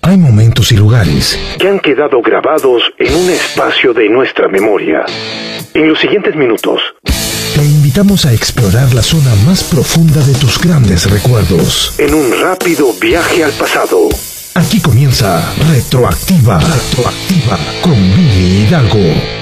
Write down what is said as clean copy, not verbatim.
Hay momentos y lugares que han quedado grabados en un espacio de nuestra memoria. En los siguientes minutos, te invitamos a explorar la zona más profunda de tus grandes recuerdos. en un rápido viaje al pasado. Aquí comienza Retroactiva con Billy Hidalgo.